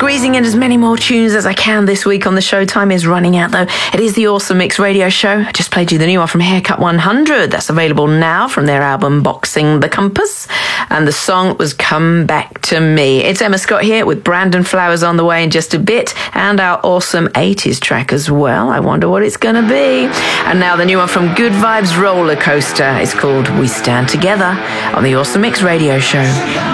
squeezing in as many more tunes as I can this week on the show. Time is running out, though. It is the Awesome Mix Radio Show. I just played you the new one from Haircut 100. That's available now from their album Boxing the Compass. And the song was Come Back to Me. It's Emma Scott here with Brandon Flowers on the way in just a bit, and our awesome 80s track as well. I wonder what it's going to be. And now the new one from Good Vibes Roller Coaster. It's called We Stand Together on the Awesome Mix Radio Show.